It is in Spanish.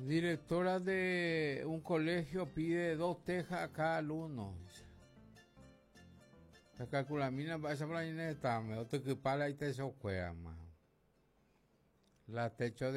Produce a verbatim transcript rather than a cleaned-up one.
Directora de un colegio pide dos tejas a cada alumno. La calculamina va a esa planeta, me otro que para y te socuea más. La techo de